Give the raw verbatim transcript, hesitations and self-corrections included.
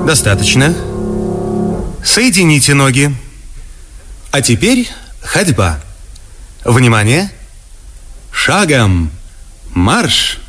Достаточно. Соедините ноги. А теперь ходьба. Внимание! Шагом! Марш!